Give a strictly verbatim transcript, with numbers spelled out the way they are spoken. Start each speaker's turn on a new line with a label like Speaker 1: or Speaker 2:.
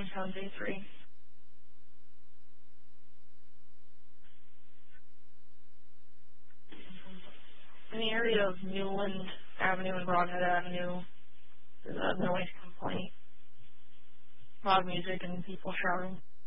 Speaker 1: Youngstown J three. In the area of Newland Avenue and Broadhead Avenue, there's a noise complaint. A lot of music and people shouting.